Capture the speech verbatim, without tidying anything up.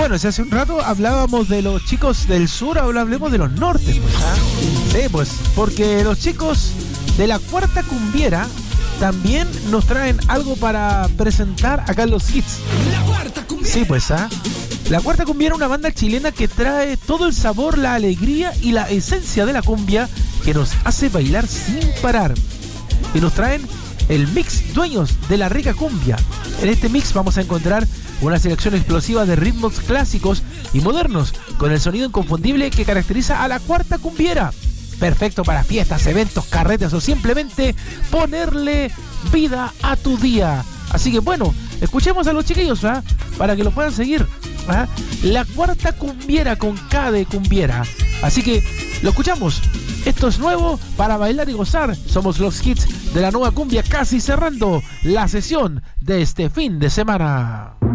Bueno, si hace un rato hablábamos de los chicos del sur, ahora hablemos de los nortes, pues, ¿ah? Sí, pues, porque los chicos de la Cuarta Cumbiera también nos traen algo para presentar acá en los hits. La Cuarta Cumbiera. Sí, pues, ¿ah? La Cuarta Cumbiera es una banda chilena que trae todo el sabor, la alegría y la esencia de la cumbia que nos hace bailar sin parar. Y nos traen el mix Dueños de la Rica Cumbia. En este mix vamos a encontrar una selección explosiva de ritmos clásicos y modernos con el sonido inconfundible que caracteriza a la Cuarta Cumbiera. Perfecto para fiestas, eventos, carretes o simplemente ponerle vida a tu día. Así que bueno, escuchemos a los chiquillos, ¿eh? Para que lo puedan seguir, ¿eh? La Cuarta Cumbiera con K de Cumbiera. Así que lo escuchamos. Esto es nuevo para bailar y gozar. Somos los hits de la nueva cumbia, casi cerrando la sesión de este fin de semana.